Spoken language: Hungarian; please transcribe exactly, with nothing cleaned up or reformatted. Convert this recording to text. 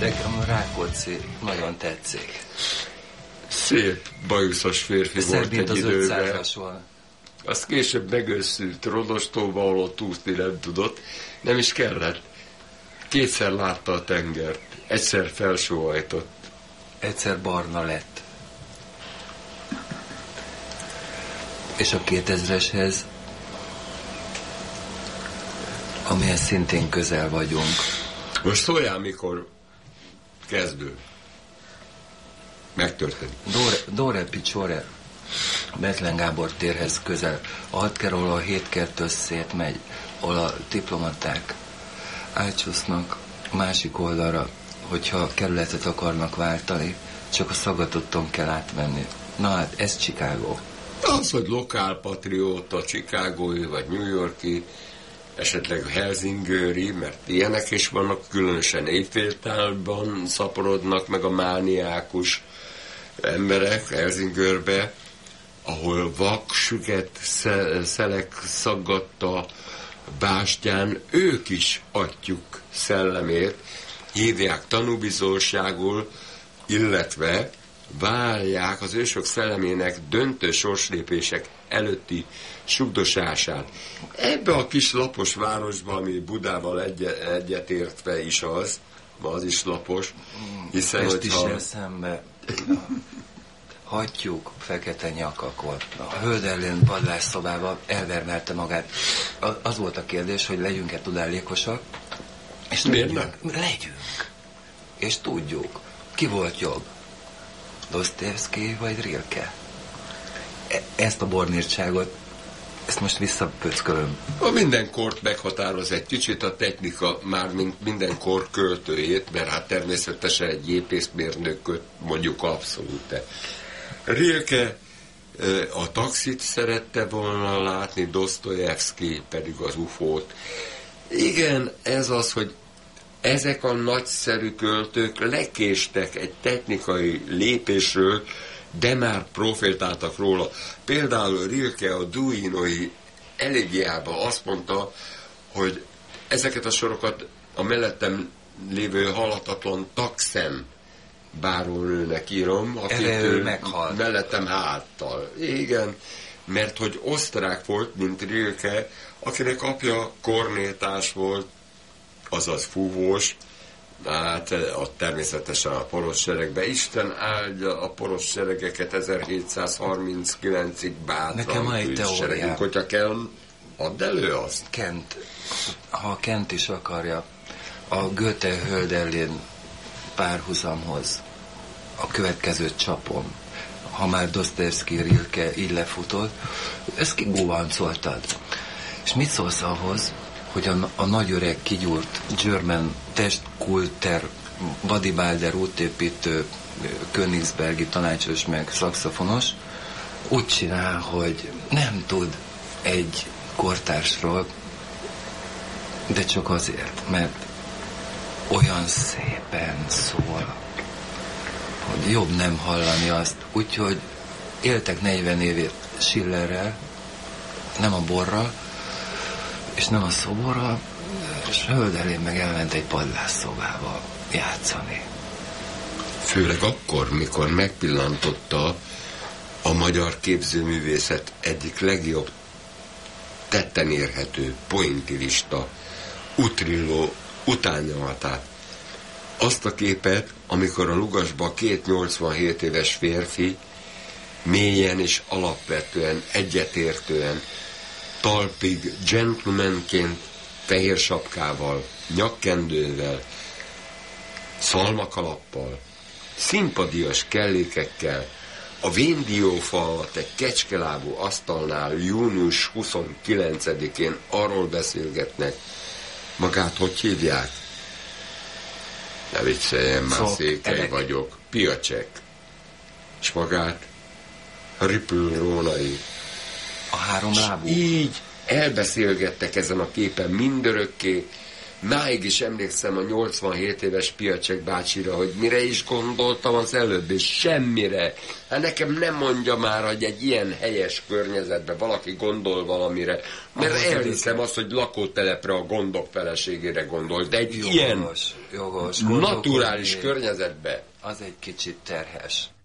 Nekem a Rákóczi nagyon tetszik. Szép, bajuszos férfi Szebb, volt mint egy az időben. ötszázas volna. Azt később megőszült Rodostóba, ahol ott úszni nem tudott. Nem is kellett. Kétszer látta a tengert. Egyszer felsóhajtott. Egyszer barna lett. És a kétezreshez, amihez szintén közel vagyunk. Most szóljál, mikor kezdő. Megtörténik. Dore, Dore Picsore, Bethlen Gábor térhez közel. A hatkerül a hét kettő szét megy, ahol a diplomaták átcsúsznak másik oldalra, hogyha kerületet akarnak váltani, csak a Szaggatotton kell átmenni. Na hát, ez Chicago. Az, hogy lokálpatrióta, chicagói vagy New Yorki, esetleg helsingőri, mert ilyenek is vannak, különösen éjféltálban szaporodnak meg a mániákus emberek Helsingőrbe, ahol vak, süket, szelek szaggatta bástyán, ők is atyuk szellemét hívják tanúbizóságul, illetve várják az ősök szellemének döntő sorslépések előtti sugdosását. Ebbe a kis lapos városba, ami Budával egy- egyetértve is az, az is lapos, hiszen Ezt hogyha... is eszembe. Hattyúk, fekete nyakak volt. A Hölderlin padlásszobába elvermelte magát. A- Az volt a kérdés, hogy legyünk-e tudálékosak. És Miért tudjuk, legyünk. És tudjuk. Ki volt jobb? Dostoyevsky vagy Rilke? E- ezt a bornírtságot, ezt most visszapöckölöm. A minden kort meghatároz egy kicsit a technika, mármint minden kor költőjét, mert hát természetesen egy gépészmérnököt mondjuk abszolút. De Rilke a taxit szerette volna látni, Dostoyevsky pedig az ufót. Igen, ez az, hogy ezek a nagyszerű költők lekéstek egy technikai lépésről, de már profétáltak róla. Például Rilke a Duinoi elegiában azt mondta, hogy ezeket a sorokat a mellettem lévő halhatatlan Taxen bárónőnek írom, akit ő meghalt. mellettem háttal. Igen, mert hogy osztrák volt, mint Rilke, akinek apja kornétás volt, azaz fúvós, hát a, természetesen a porosz seregbe. Isten áldja a porosz seregeket ezerhétszázharminckilencig bátran. Nekem van egy teóriám. Seregünk, hogyha kell, add elő azt. Kent, ha Kent is akarja, a Goethe-Hölderlin párhuzamhoz a következőt csapom. Ha már Dostoyevsky, Rilke így lefutott, ezt kigúvancoltad. És mit szólsz ahhoz, hogy a, a nagy öreg kigyúrt German testkulter Vadibálder útépítő Königsbergi tanácsos meg szaxofonos úgy csinál, hogy nem tud egy kortársról, de csak azért, mert olyan szépen szól, hogy jobb nem hallani azt. Úgyhogy éltek negyven évét Schillerrel, nem a borral, és nem a szoborral, és Hölderlin meg elment egy padlásszobába játszani. Főleg akkor, mikor megpillantotta a magyar képzőművészet egyik legjobb tetten érhető pointilista Utrillo utányomatát. Azt a képet, amikor a Lugasba két nyolcvanhét éves férfi mélyen és alapvetően, egyetértően, talpig gentlemanként, fehér sapkával, nyakkendővel, szalmakalappal, szimpadias kellékekkel, a véndiófa alatt egy kecskelábú asztalnál június huszonkilencedikén arról beszélgetnek, magát hogy hívják? Ne vicceljen, már Szóval székely elek. vagyok. Piacek. És magát Ripple Rónai. A három lábú. Így elbeszélgettek ezen a képen mindörökké, máig is emlékszem a nyolcvanhét éves Piacsek bácsira, hogy mire is gondoltam az előbb, és semmire. Hát nekem nem mondja már, hogy egy ilyen helyes környezetben valaki gondol valamire, mert ahhoz elhiszem azt, hogy lakótelepre, a gondok feleségére gondol, de egy jogos, ilyen jogos, naturális környezetben az egy kicsit terhes.